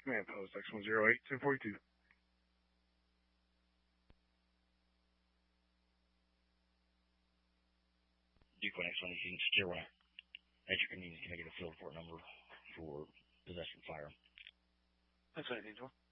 Command post X108-1042. Decoy X118, steer right. At your convenience, can I get a field report number for possession fire? That's 18,